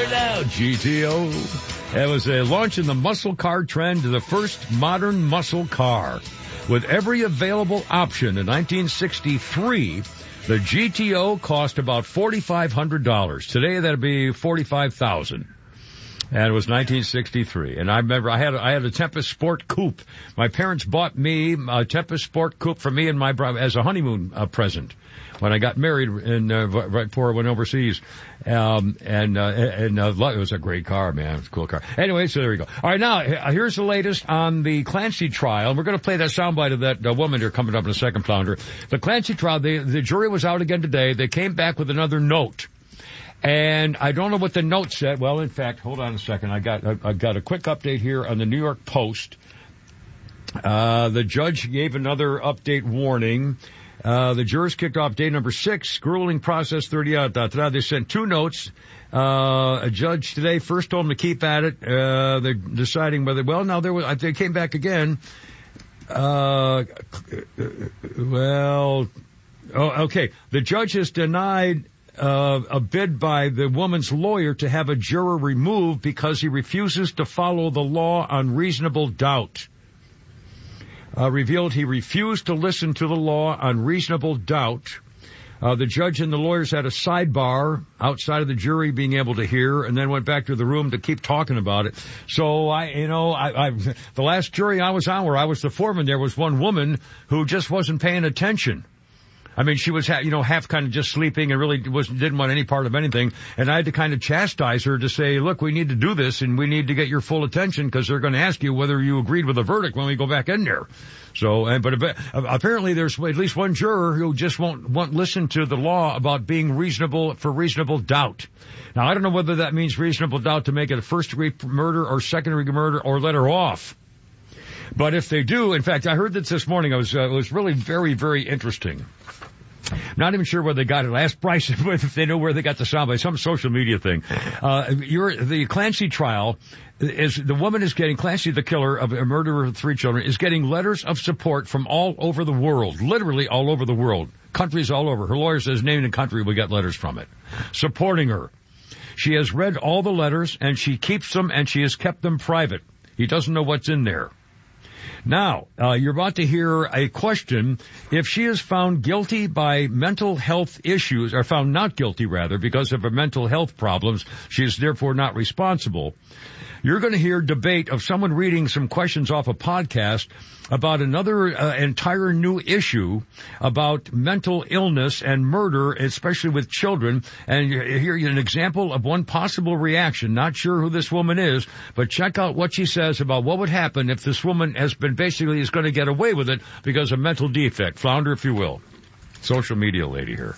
it out, GTO. It was a launch in the muscle car trend to the first modern muscle car. With every available option in 1963, the GTO cost about $4,500. Today that'd be $45,000. And it was 1963. And I remember I had a Tempest Sport Coupe. My parents bought me a Tempest Sport Coupe for me and my brother as a honeymoon present when I got married right before I went overseas. It was a great car, man. It was a cool car. Anyway, so there we go. All right, now here's the latest on the Clancy trial. We're going to play that soundbite of that woman here coming up in a second, Flounder. The Clancy trial, the jury was out again today. They came back with another note. And I don't know what the note said. Well, in fact, hold on a second. I got a quick update here on the New York Post. The judge gave another update warning. The jurors kicked off day number 6, grueling process 30 They sent 2 notes. A judge today first told them to keep at it. They're deciding whether, they came back again. Okay. The judge has denied a bid by the woman's lawyer to have a juror removed because he refuses to follow the law on reasonable doubt. Revealed he refused to listen to the law on reasonable doubt. The judge and the lawyers had a sidebar outside of the jury being able to hear, and then went back to the room to keep talking about it. So the last jury I was on where I was the foreman, there was one woman who just wasn't paying attention. I mean, she was, half kind of just sleeping and really didn't want any part of anything. And I had to kind of chastise her to say, look, we need to do this and we need to get your full attention because they're going to ask you whether you agreed with the verdict when we go back in there. So, but apparently there's at least one juror who just won't listen to the law about being reasonable for reasonable doubt. Now, I don't know whether that means reasonable doubt to make it a first-degree murder or second-degree murder or let her off. But if they do, in fact, I heard this morning. It was really very, very interesting. Not even sure where they got it. I asked Bryce if they know where they got the soundbite, some social media thing. The Clancy trial the woman is getting, Clancy the killer of a murderer of 3 children, is getting letters of support from all over the world, literally all over the world, countries all over. Her lawyer says name and country will get letters from it, supporting her. She has read all the letters and she keeps them and she has kept them private. He doesn't know what's in there. Now, you're about to hear a question. If she is found guilty by mental health issues, or found not guilty rather, because of her mental health problems, she is therefore not responsible. You're going to hear debate of someone reading some questions off a podcast about another entire new issue about mental illness and murder, especially with children. And you hear an example of one possible reaction. Not sure who this woman is, but check out what she says about what would happen if this woman is going to get away with it because of mental defect. Flounder, if you will. Social media lady here.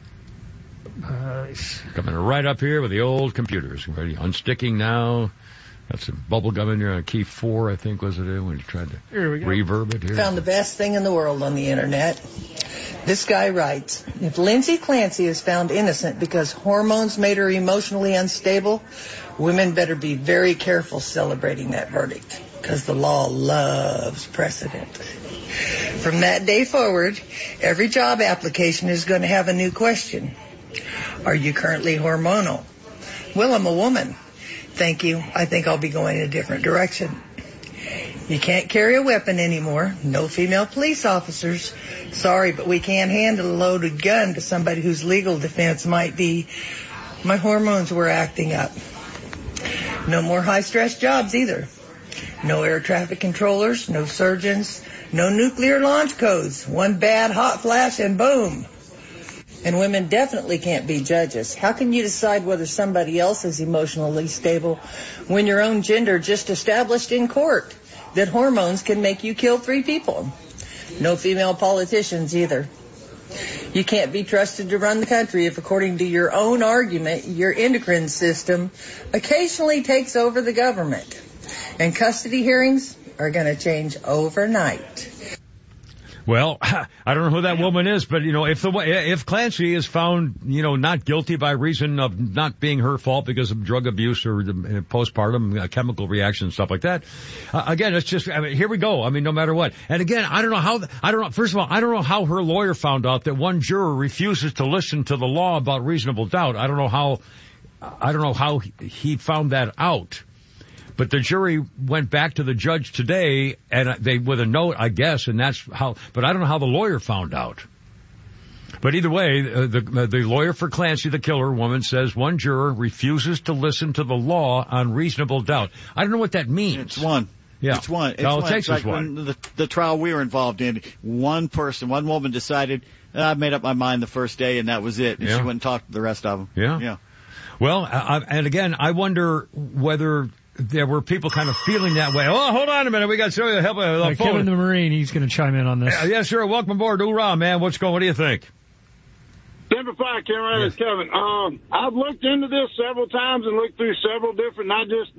Coming right up here with the old computers. Ready, unsticking now. That's a bubble gum in there on key 4, I think, was it when you tried to reverb it here? Found the best thing in the world on the internet. This guy writes, if Lindsay Clancy is found innocent because hormones made her emotionally unstable, women better be very careful celebrating that verdict, because the law loves precedent. From that day forward, every job application is going to have a new question. Are you currently hormonal? Well, I'm a woman. Thank you. I think I'll be going in a different direction. You can't carry a weapon anymore. No female police officers. Sorry, but we can't handle a loaded gun to somebody whose legal defense might be, my hormones were acting up. No more high-stress jobs either. No air traffic controllers, no surgeons, no nuclear launch codes. One bad hot flash and boom. And women definitely can't be judges. How can you decide whether somebody else is emotionally stable when your own gender just established in court that hormones can make you kill 3 people? No female politicians either. You can't be trusted to run the country if, according to your own argument, your endocrine system occasionally takes over the government. And custody hearings are going to change overnight. Well, I don't know who that woman is, but, if Clancy is found, not guilty by reason of not being her fault because of drug abuse or postpartum chemical reaction and stuff like that, again, it's just, here we go. No matter what. And again, first of all, I don't know how her lawyer found out that one juror refuses to listen to the law about reasonable doubt. I don't know how I don't know how he found that out. But the jury went back to the judge today, and they with a note, I guess, and that's how. But I don't know how the lawyer found out. But either way, the lawyer for Clancy, the killer woman, says one juror refuses to listen to the law on reasonable doubt. I don't know what that means. It's one. Yeah. It's one. All it takes is is one. When the trial we were involved in, one woman decided, I made up my mind the first day, and that was it. And she went and talked to the rest of them. Yeah. Well, and again, I wonder whether there were people kind of feeling that way. Oh, hold on a minute. We got somebody to help us. Kevin the Marine, he's going to chime in on this. Yeah, sure. Welcome aboard. Hoorah, man. What do you think? Denver Fire Camera, it's Kevin. I've looked into this several times and looked through several different, not just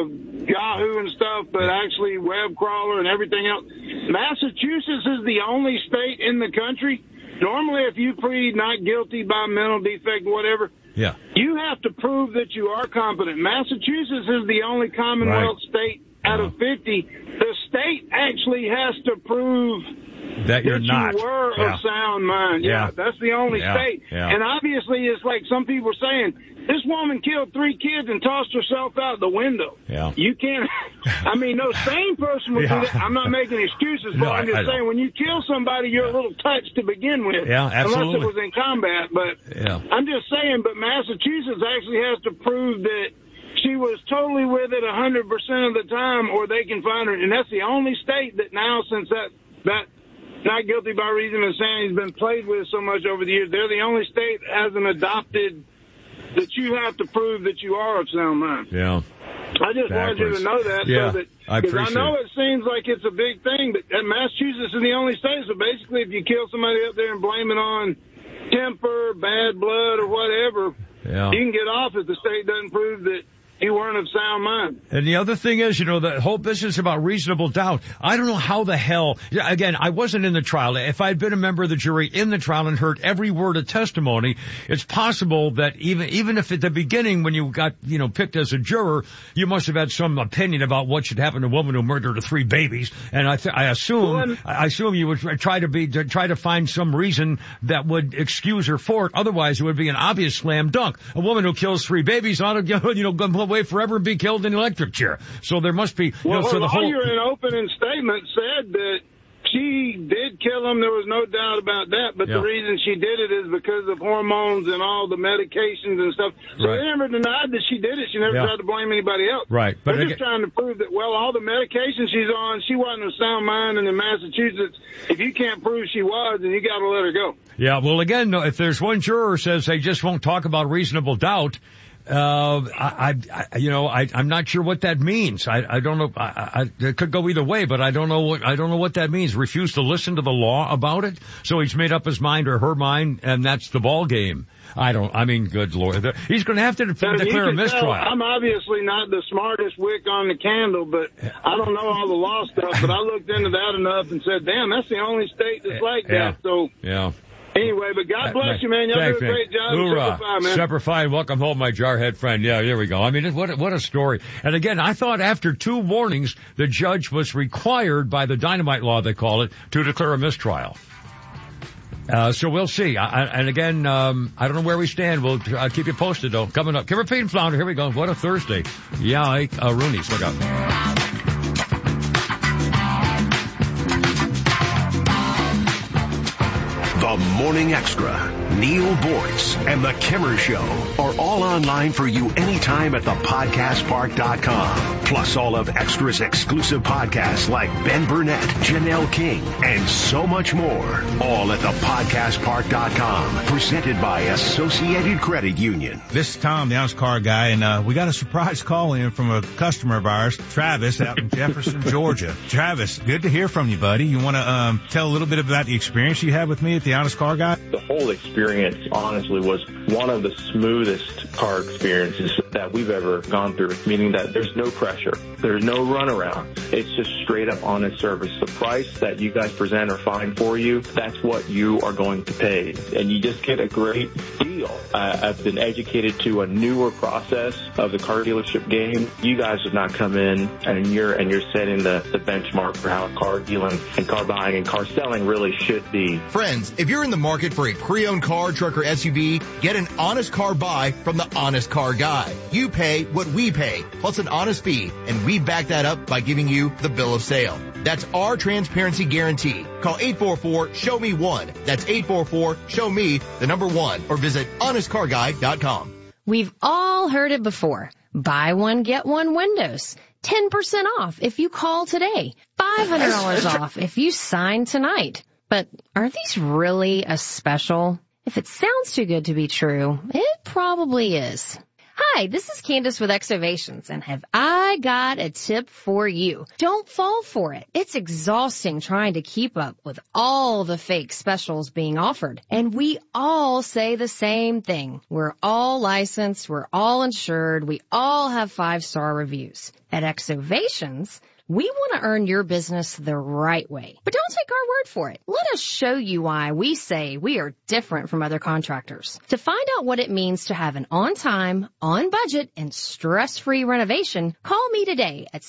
Yahoo and stuff, but actually web crawler and everything else. Massachusetts is the only state in the country. Normally, if you plead not guilty by mental defect, whatever, you have to prove that you are competent. Massachusetts is the only Commonwealth state out of 50. The state actually has to prove that you're not. You were of sound mind. Yeah, that's the only state. Yeah. And obviously, it's like some people are saying, this woman killed 3 kids and tossed herself out the window. Yeah. You can't, I mean, no sane person would do that. I'm not making excuses, but I'm just saying, when you kill somebody, you're a little touched to begin with. Yeah, absolutely. Unless it was in combat. But I'm just saying, but Massachusetts actually has to prove that she was totally with it 100% of the time, or they can find her. And that's the only state that now, since that not guilty by reason of insanity has been played with so much over the years, they're the only state that hasn't adopted that you have to prove that you are of sound mind. Yeah. I just wanted you to know that. Yeah, so that, because I know it seems like it's a big thing, but Massachusetts is the only state. So basically, if you kill somebody up there and blame it on temper, bad blood, or whatever, you can get off if the state doesn't prove that you weren't of sound mind. And the other thing is, the whole business about reasonable doubt. I don't know how the hell, again, I wasn't in the trial. If I'd been a member of the jury in the trial and heard every word of testimony, it's possible that even if at the beginning when you got, picked as a juror, you must have had some opinion about what should happen to a woman who murdered 3 babies. And I assume you would try to find some reason that would excuse her for it. Otherwise, it would be an obvious slam dunk. A woman who kills 3 babies ought to, go away forever and be killed in an electric chair. So there must be, so the lawyer in opening statement said that she did kill him. There was no doubt about that. But the reason she did it is because of hormones and all the medications and stuff. So they never denied that she did it. She never tried to blame anybody else. Right. But they're just trying to prove that, all the medication she's on, she wasn't of sound mind. And in Massachusetts, if you can't prove she was, then you got to let her go. Yeah. Well, again, if there's one juror who says they just won't talk about reasonable doubt, I'm not sure what that means. I don't know. It could go either way, but I don't know what that means. Refuse to listen to the law about it. So he's made up his mind or her mind, and that's the ball game. Good Lord. He's going to have to declare a mistrial. I'm obviously not the smartest wick on the candle, but I don't know all the law stuff, but I looked into that enough and said, damn, that's the only state that's like that. So, anyway, but God bless you, man. Y'all do a great job. Hoorah. Semper Fi, welcome home, my jarhead friend. Yeah, here we go. I mean, what a story. And again, I thought after 2 warnings, the judge was required by the dynamite law, they call it, to declare a mistrial. So we'll see. And again, I don't know where we stand. We'll keep you posted, though. Coming up, Kimmer Pete and Flounder. Here we go. What a Thursday. Yeah, Rooney's. Look out. The Morning Extra, Neil Boyce, and The Kimmer Show are all online for you anytime at thepodcastpark.com. Plus all of Extra's exclusive podcasts like Ben Burnett, Janelle King, and so much more. All at thepodcastpark.com. Presented by Associated Credit Union. This is Tom, the honest car guy, and we got a surprise call in from a customer of ours, Travis, out in Jefferson, Georgia. Travis, good to hear from you, buddy. You want to tell a little bit about the experience you had with me at the Honest Car Guy? The whole experience, honestly, was one of the smoothest car experiences that we've ever gone through, meaning that there's no pressure. There's no runaround. It's just straight up honest service. The price that you guys present or find for you, that's what you are going to pay. And you just get a great deal deal. I've been educated to a newer process of the car dealership game. You guys have not come in and you're setting the benchmark for how car dealing and car buying and car selling really should be. Friends, if you're in the market for a pre-owned car, truck, or SUV, get an honest car buy from the Honest Car Guy. You pay what we pay, plus an honest fee, and we back that up by giving you the bill of sale. That's our transparency guarantee. Call 844-SHOW-ME-1. That's 844-SHOW-ME, the number 1, or visit honestcarguy.com. We've all heard it before. Buy one, get one windows. 10% off if you call today. $500 off if you sign tonight. But are these really a special? If it sounds too good to be true, it probably is. Hi, this is Candace with Exovations, and have I got a tip for you. Don't fall for it. It's exhausting trying to keep up with all the fake specials being offered. And we all say the same thing. We're all licensed, we're all insured, we all have 5-star reviews. At Exovations, we want to earn your business the right way. But don't take our word for it. Let us show you why we say we are different from other contractors. To find out what it means to have an on-time, on-budget, and stress-free renovation, call me today at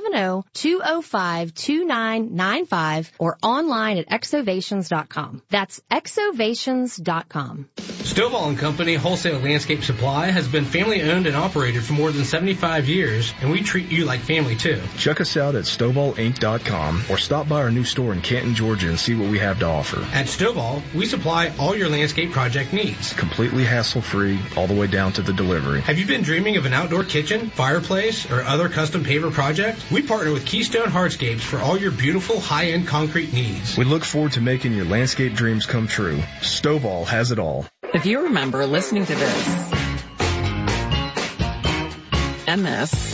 770-205-2995 or online at exovations.com. That's exovations.com. Stovall & Company Wholesale Landscape Supply has been family-owned and operated for more than 75 years, and we treat you like family, too. Check us out at StovallInc.com or stop by our new store in Canton, Georgia and see what we have to offer. At Stovall, we supply all your landscape project needs. Completely hassle-free, all the way down to the delivery. Have you been dreaming of an outdoor kitchen, fireplace, or other custom paver project? We partner with Keystone Hardscapes for all your beautiful high-end concrete needs. We look forward to making your landscape dreams come true. Stovall has it all. If you remember listening to this, and this,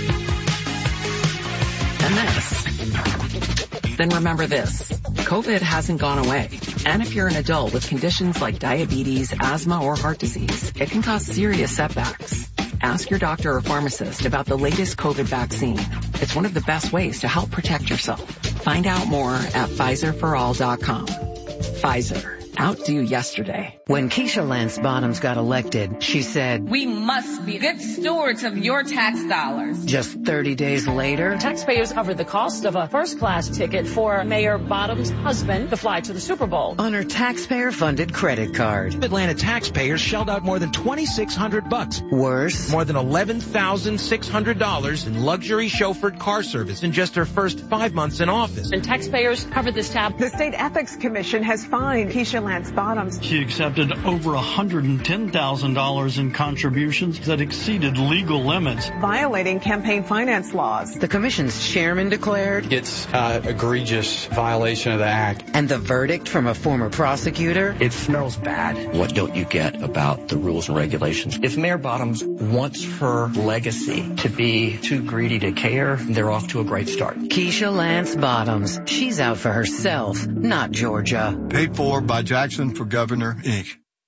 then remember this. COVID hasn't gone away. And if you're an adult with conditions like diabetes, asthma, or heart disease, it can cause serious setbacks. Ask your doctor or pharmacist about the latest COVID vaccine. It's one of the best ways to help protect yourself. Find out more at PfizerForAll.com. Pfizer. Outdo yesterday. When Keisha Lance Bottoms got elected, she said, "We must be good stewards of your tax dollars." Just 30 days later, taxpayers covered the cost of a first-class ticket for Mayor Bottoms' husband to fly to the Super Bowl on her taxpayer-funded credit card. Atlanta taxpayers shelled out more than $2,600. Worse, more than $11,600 in luxury chauffeured car service in just her first 5 months in office. And taxpayers covered this tab. The State Ethics Commission has fined Keisha Lance Bottoms. She accepted over $110,000 in contributions that exceeded legal limits, violating campaign finance laws. The commission's chairman declared it's an egregious violation of the act. And the verdict from a former prosecutor? It smells bad. What don't you get about the rules and regulations? If Mayor Bottoms wants her legacy to be too greedy to care, they're off to a great start. Keisha Lance Bottoms. She's out for herself, not Georgia. Paid for by Jackson for Governor, Inc.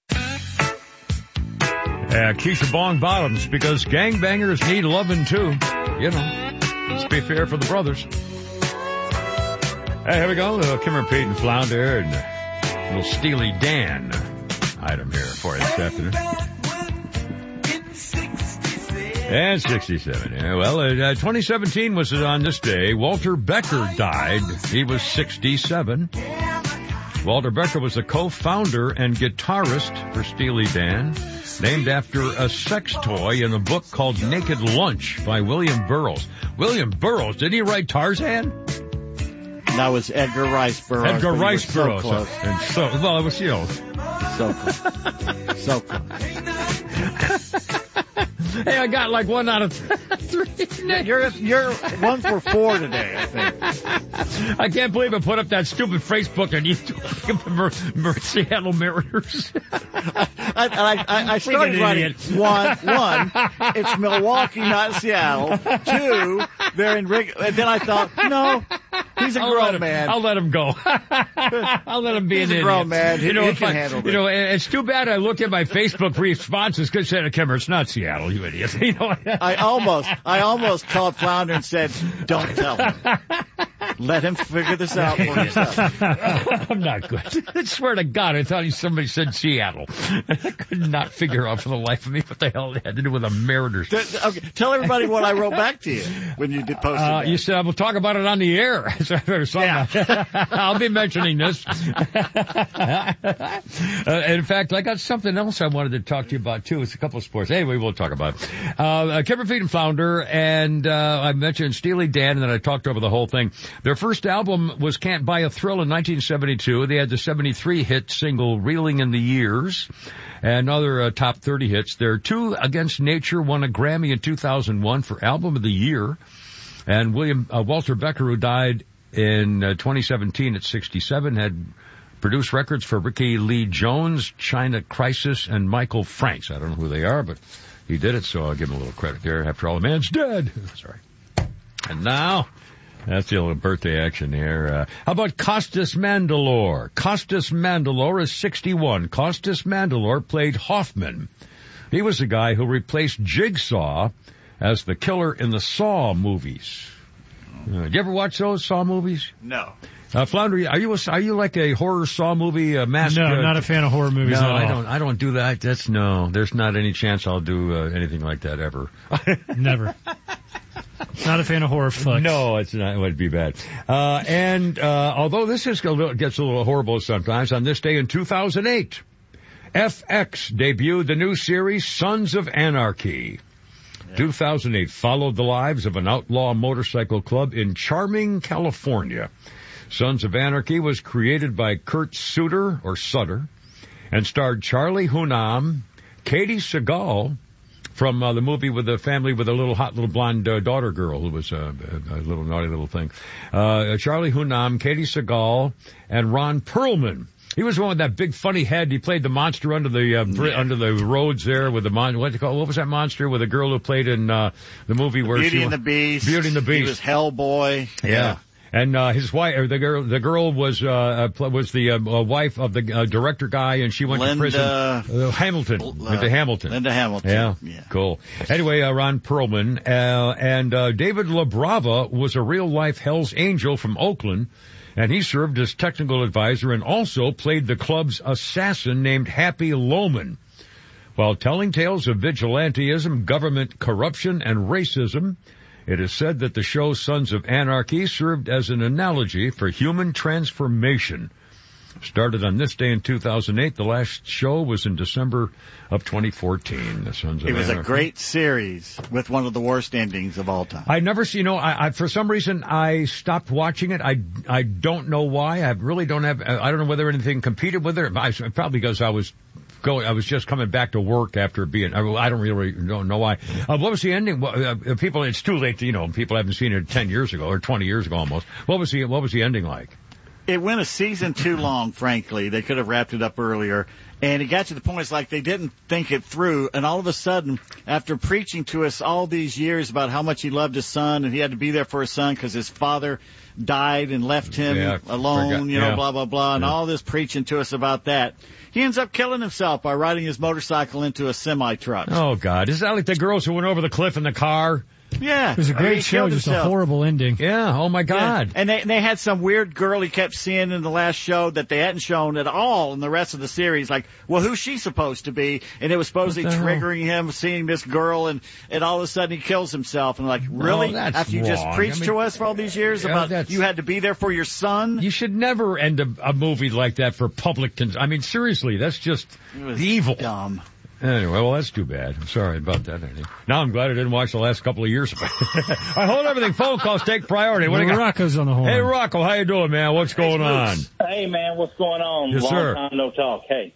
Keisha Bong Bottoms, because gangbangers need loving too. You know, let's be fair for the brothers. Hey, here we go. Little Kimmer, Pete, and Flounder, and little Steely Dan item here for you this afternoon. And 67. Yeah, well, 2017 was on this day. Walter Becker died. He was 67. Walter Becker was the co-founder and guitarist for Steely Dan, named after a sex toy in a book called Naked Lunch by William Burroughs. William Burroughs, did he write Tarzan? That was Edgar Rice Burroughs. Edgar Rice Burroughs. So close. And so, well, it was, you know. So close. So close. Hey, I got like 1 out of 3. You're 1 for 4 today, I think. I can't believe I put up that stupid Facebook on YouTube. Seattle Mariners. I started writing 1. It's Milwaukee, not Seattle. 2, they're in and then I thought, no, he's a grown man. I'll let him go. I'll let him be he's an a grown idiot. man. He can handle it. You know, it's too bad I look at my Facebook responses because Senator Kimmer, it's not Seattle, you idiot. You know? I almost called Flounder and said, don't tell him. Let him figure this out for himself. I'm not good. I swear to God, I thought somebody said Seattle. I could not figure out for the life of me what the hell it had to do with the Mariners. Okay, tell everybody what I wrote back to you when you did post it. You said, we'll talk about it on the air. I'll be mentioning this. In fact, I got something else I wanted to talk to you about, too. It's a couple of sports. Anyway, we'll talk about it. Kimber Feet and Flounder, and I mentioned Steely Dan, and then I talked over the whole thing. Their first album was Can't Buy a Thrill in 1972. They had the 73 hit single Reeling in the Years and other top 30 hits. Their Two Against Nature won a Grammy in 2001 for Album of the Year. And Walter Becker, who died in 2017 at 67, had produced records for Ricky Lee Jones, China Crisis, and Michael Franks. I don't know who they are, but he did it, so I'll give him a little credit there. After all, the man's dead. Sorry. And now, that's the little birthday action here. How about Costas Mandylor? Costas Mandylor is 61. Costas Mandylor played Hoffman. He was the guy who replaced Jigsaw as the killer in the Saw movies. You ever watch those Saw movies? No. Flounder, are you like a horror Saw movie master? No, not a fan of horror movies at all. I don't do that. There's not any chance I'll do anything like that ever. Never. Not a fan of horror flicks. No, it's not. It would be bad. Although this gets a little horrible sometimes, on this day in 2008, FX debuted the new series Sons of Anarchy. 2008 followed the lives of an outlaw motorcycle club in Charming, California. Sons of Anarchy was created by Kurt Sutter, and starred Charlie Hunnam, Katie Seagal, from the movie with the family with a little hot little blonde daughter girl who was a little naughty little thing. Charlie Hunnam, Katie Seagal, and Ron Perlman. He was the one with that big funny head. He played the monster under the roads there with the what was that monster with the girl who played in the movie where Beauty and the Beast. Beauty and the Beast. He was Hellboy. Yeah. And his wife, or the girl was the wife of the director guy, and she went to prison. Hamilton. Went to Hamilton. Linda Hamilton. Yeah. Cool. Anyway, Ron Perlman and David LaBrava was a real life Hell's Angel from Oakland, and he served as technical advisor and also played the club's assassin named Happy Loman. While telling tales of vigilantism, government corruption, and racism, it is said that the show Sons of Anarchy served as an analogy for human transformation. Started on this day in 2008. The last show was in December of 2014. The Sons of Anarchy. It was a great series with one of the worst endings of all time. I never see, I for some reason I stopped watching it. I don't know why. I really don't have, I don't know whether anything competed with it. Probably because I was just coming back to work after being, I don't know why. What was the ending? People, it's too late to, people haven't seen it 10 years ago or 20 years ago almost. What was the ending like? It went a season too long, frankly. They could have wrapped it up earlier. And it got to the point, it's like they didn't think it through. And all of a sudden, after preaching to us all these years about how much he loved his son and he had to be there for his son because his father died and left him alone, blah, blah, blah, and all this preaching to us about that. He ends up killing himself by riding his motorcycle into a semi-truck. Oh, God. Is that like the girls who went over the cliff in the car? Yeah. It was a great show, just a horrible ending. Yeah, oh my God. Yeah. And they had some weird girl he kept seeing in the last show that they hadn't shown at all in the rest of the series. Like, well, who's she supposed to be? And it was supposedly triggering him, seeing this girl, and all of a sudden he kills himself. And like, really? After you just preached to us for all these years about you had to be there for your son? You should never end a movie like that for public seriously, that's just evil. Dumb. Anyway, well, that's too bad. I'm sorry about that. Now I'm glad I didn't watch the last couple of years of it. I hold everything. Phone calls take priority. Rocco's on the horn. Hey, Rocco, how you doing, man? What's going on? Hey, man, what's going on? Yes, sir. Long time no talk. Hey,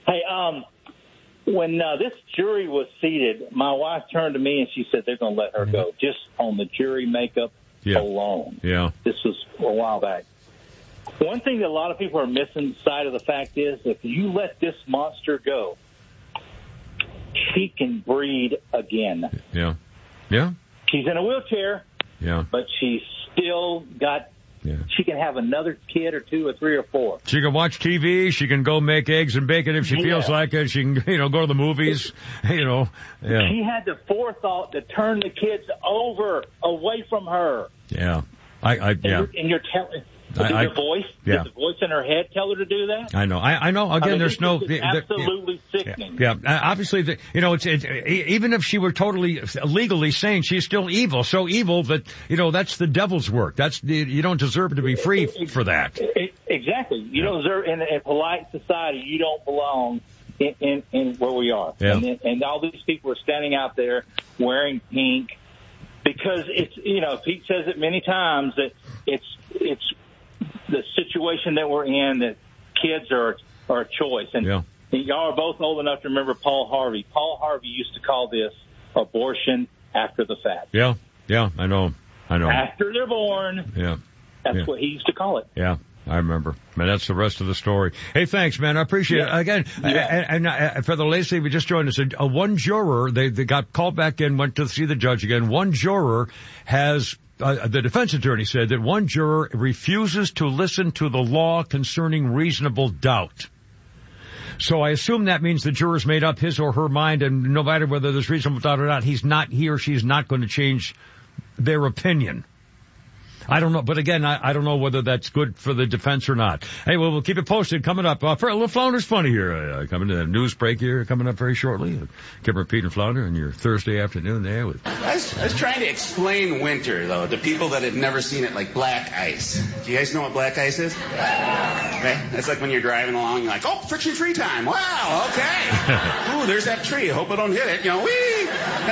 when this jury was seated, my wife turned to me and she said they're going to let her go just on the jury makeup alone. Yeah. This was a while back. One thing that a lot of people are missing sight of the fact is if you let this monster go, she can breed again. Yeah. She's in a wheelchair. Yeah. But she's still got. Yeah. She can have another kid or two or three or four. She can watch TV. She can go make eggs and bacon if she feels like it. She can, go to the movies. Yeah. She had the forethought to turn the kids away from her. Yeah. And you're telling. Did the voice in her head tell her to do that? I know. Again, there's no. It's absolutely sickening. Yeah. Obviously, it's even if she were totally legally sane, she's still evil. So evil that that's the devil's work. You don't deserve to be free for that. Exactly. You don't deserve in a polite society. You don't belong in where we are. Yeah. And all these people are standing out there wearing pink because it's Pete says it many times that it's the situation that we're in, that kids are a choice. And y'all are both old enough to remember Paul Harvey. Paul Harvey used to call this abortion after the fact. Yeah, I know. After they're born. Yeah. That's what he used to call it. Yeah. I remember. Man, that's the rest of the story. Hey, thanks, man. I appreciate it. Again, and for the latest thing, we just joined us, one juror, they got called back in, went to see the judge again. One juror has... the defense attorney said that one juror refuses to listen to the law concerning reasonable doubt. So I assume that means the juror's made up his or her mind, and no matter whether there's reasonable doubt or not, he or she's not going to change their opinion. I don't know, but again, I don't know whether that's good for the defense or not. Hey, well, we'll keep it posted coming up. For a little Flounder's Funny here, coming to the news break here, coming up very shortly. Kimber, Pete, and Flounder on your Thursday afternoon there. I was trying to explain winter, though, to people that had never seen it, like black ice. Do you guys know what black ice is? Okay. It's like when you're driving along, you're like, oh, friction-free time. Wow, okay. Ooh, there's that tree. Hope I don't hit it. Whee!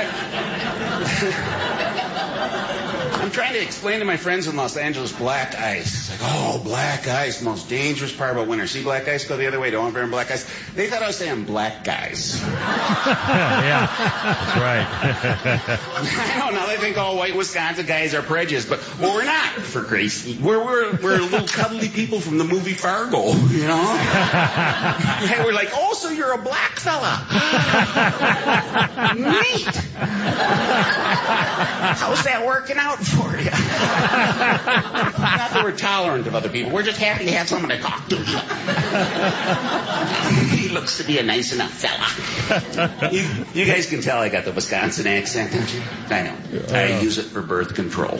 I'm trying to explain to my friends in Los Angeles black ice. It's like, oh, black ice, most dangerous part about winter. See black ice go the other way, don't wear black ice. They thought I was saying black guys. Yeah, that's right. I know, now they think all white Wisconsin guys are prejudiced, but we're not, for Gracie. We're little cuddly people from the movie Fargo, And we're like, oh, so you're a black fella. Neat. How's that working out for you? Not that we're tolerant of other people. We're just happy to have someone to talk to. He looks to be a nice enough fella. You guys can tell I got the Wisconsin accent, don't you? I know. I use it for birth control.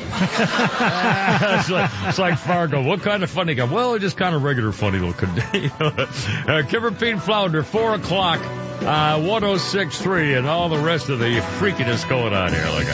It's like Fargo. What kind of funny guy? Well, just kind of regular funny looking. Kimber, Pete, and Flounder, 4 o'clock, 106.3, and all the rest of the freakiness going on here. Like